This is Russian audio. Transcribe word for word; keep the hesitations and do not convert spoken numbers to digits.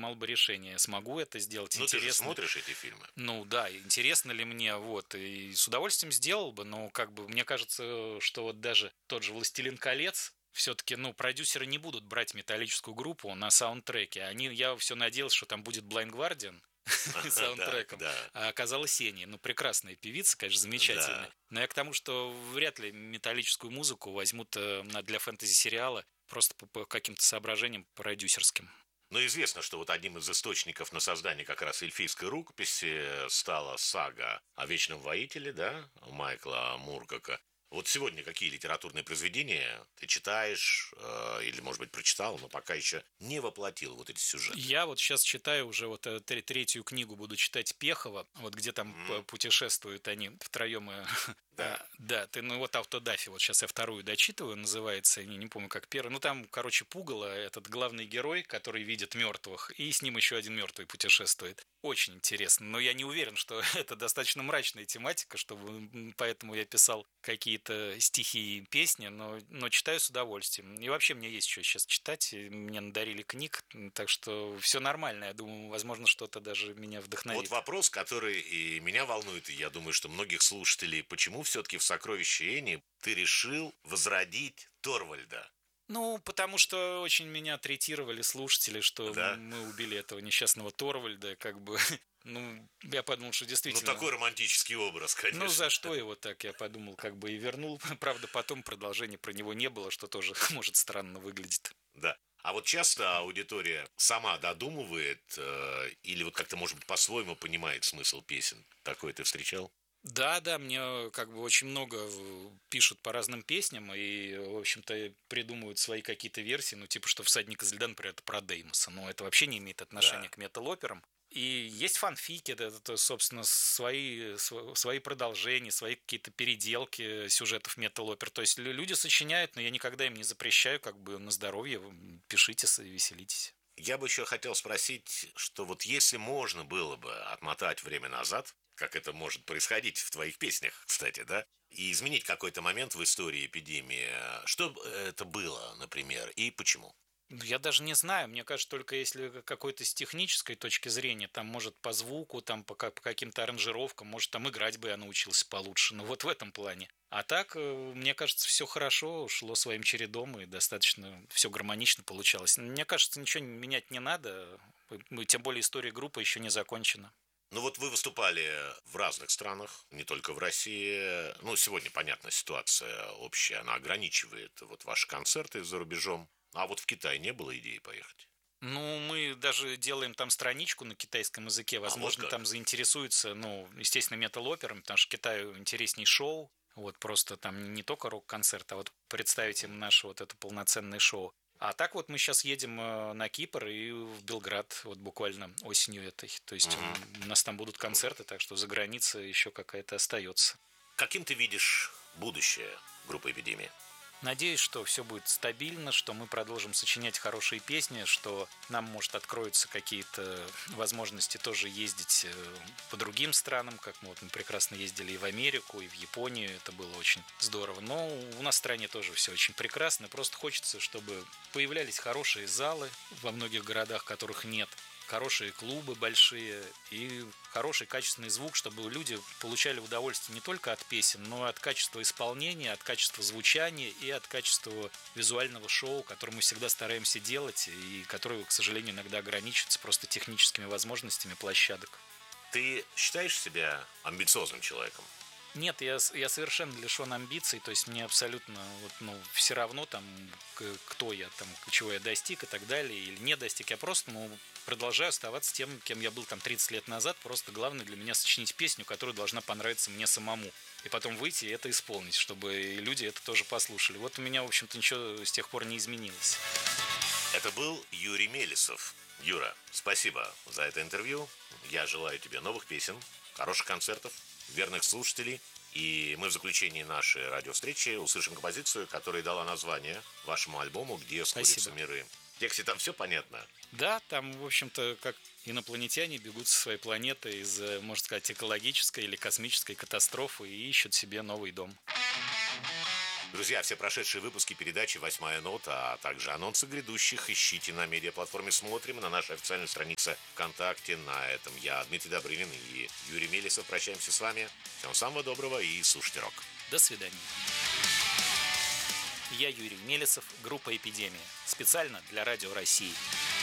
принимал бы решение, смогу это сделать, Ну, ты же интересно. смотришь эти фильмы. Ну да, интересно ли мне, вот, и с удовольствием сделал бы, но как бы мне кажется, что вот даже тот же «Властелин колец», все-таки, ну, продюсеры не будут брать металлическую группу на саундтреке. Они, я все надеялся, что там будет Blind Guardian Да, саундтреком, да, а оказалась Эния. Ну, прекрасная певица, конечно, замечательная. да. Но я к тому, что вряд ли металлическую музыку возьмут э, на- для фэнтези-сериала просто по, по каким-то соображениям продюсерским. Но известно, что вот одним из источников на создание как раз эльфийской рукописи стала сага о Вечном Воителе, да, Майкла Муркака. Вот сегодня какие литературные произведения ты читаешь, э, или, может быть, прочитал, но пока еще не воплотил вот эти сюжеты? Я вот сейчас читаю уже вот э, тре- третью книгу, буду читать Пехова, вот где там п- М, путешествуют они втроем. э, да, а, Да, ты, ну вот «Автодафи», вот сейчас я вторую дочитываю, называется, не, не помню как первый. Ну там, короче, Пугало, этот главный герой, который видит мертвых, и с ним еще один мертвый путешествует. Очень интересно, но я не уверен, что это достаточно мрачная тематика, чтобы, м, поэтому я писал какие-то стихи и песни, но, но читаю с удовольствием. И вообще мне есть что сейчас читать, и мне надарили книг, м, так что все нормально, я думаю, возможно, что-то даже меня вот вдохновит. вопрос, который и меня волнует, и я думаю, что многих слушателей. Почему все-таки в «Сокровище Эни» ты решил возродить Торвальда? Ну, потому что очень меня третировали слушатели, что Да? мы убили этого несчастного Торвальда, как бы, ну, я подумал, что Ну, действительно, такой романтический образ, ну, конечно. за что его так, я подумал, как бы и вернул. Правда, потом продолжения про него не было, что тоже может странно выглядит. Да. А вот часто аудитория сама додумывает э, или вот как-то, может быть, по-своему понимает смысл песен. Такое ты встречал? Да, да, мне как бы очень много в- пишут по разным песням и, в общем-то, придумывают свои какие-то версии, ну, типа, что «Всадник из льда», например, это про Деймоса, но это вообще не имеет отношения Да. к метал-операм. И есть фанфики, это, это, собственно, свои, св- свои продолжения, свои какие-то переделки сюжетов метал-опер. То есть лю- люди сочиняют, но я никогда им не запрещаю, как бы на здоровье, м, пишите, с- веселитесь. Я бы еще хотел спросить, что вот если можно было бы отмотать время назад, как это может происходить в твоих песнях, кстати, да, и изменить какой-то момент в истории эпидемии, что бы это было, например, и почему? Ну, я даже не знаю, мне кажется, только если какой-то с технической точки зрения, там, может, по звуку, там, по, ка- по каким-то аранжировкам, может, там играть бы я научился получше, ну, вот в этом плане. А так, э, мне кажется, все хорошо, шло своим чередом, и достаточно все гармонично получалось. Мне кажется, ничего менять не надо, э, тем более история группы еще не закончена. Ну вот вы выступали в разных странах, не только в России. Ну, сегодня, понятно, ситуация общая, она ограничивает вот ваши концерты за рубежом. А вот в Китай не было идеи поехать? Ну, мы даже делаем там страничку на китайском языке. А вот Возможно, там как? заинтересуются, ну, естественно, метал-операми, потому что Китаю интересней шоу. Вот просто там не только рок-концерт, а вот представить им наше вот это полноценное шоу. А так вот мы сейчас едем э, на Кипр и в Белград вот буквально осенью этой. То есть Мгм. м, у нас там будут Круто. концерты, так что за границей еще какая-то остается. Каким ты видишь будущее группы «Эпидемия»? Надеюсь, что все будет стабильно, что мы продолжим сочинять хорошие песни, что нам, может, откроются какие-то возможности тоже ездить э, по другим странам, как мы, вот, мы прекрасно ездили и в Америку, и в Японию, это было очень здорово. Но у нас в стране тоже все очень прекрасно, просто хочется, чтобы появлялись хорошие залы во многих городах, которых нет, хорошие клубы большие и хороший качественный звук, чтобы люди получали удовольствие не только от песен, но и от качества исполнения, от качества звучания и от качества визуального шоу, которое мы всегда стараемся делать и которое, к сожалению, иногда ограничивается просто техническими возможностями площадок. Ты считаешь себя амбициозным человеком? Нет, я, я совершенно лишен амбиций, то есть мне абсолютно вот, ну, все равно, там, кто я, там, чего я достиг и так далее, или не достиг. Я просто ну, продолжаю оставаться тем, кем я был там тридцать лет назад. Просто главное для меня сочинить песню, которая должна понравиться мне самому. И потом выйти и это исполнить, чтобы люди это тоже послушали. Вот у меня, в общем-то, ничего с тех пор не изменилось. Это был Юрий Мелесов. Юра, спасибо за это интервью. Я желаю тебе новых песен, хороших концертов, верных слушателей. И мы в заключении нашей радиовстречи услышим композицию, которая дала название вашему альбому «Где сходятся Спасибо. миры». В тексте там все понятно. Да, там, в общем-то, как инопланетяне бегут со своей планеты из, можно сказать, экологической или космической катастрофы и ищут себе новый дом. Друзья, все прошедшие выпуски передачи «Восьмая нота», а также анонсы грядущих ищите на медиаплатформе «Смотрим», на нашей официальной странице ВКонтакте. На этом я, Дмитрий Добрынин и Юрий Мелесов прощаемся с вами. Всем самого доброго и слушайте рок. До свидания. Я Юрий Мелесов, группа «Эпидемия». Специально для Радио России.